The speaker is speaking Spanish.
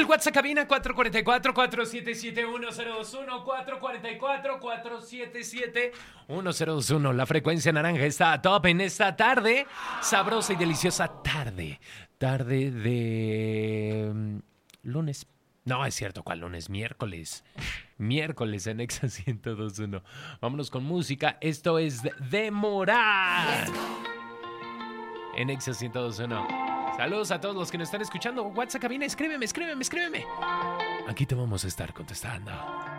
el WhatsApp cabina 444-477-1021, 444-477-1021. La frecuencia naranja está a top en esta tarde, sabrosa y deliciosa tarde. Tarde de lunes. No, es cierto, ¿cuál lunes? Miércoles en Exa 102.1. Vámonos con música. Esto es Demorar en Exa 102.1. Saludos a todos los que nos están escuchando. WhatsApp cabina, escríbeme. Aquí te vamos a estar contestando.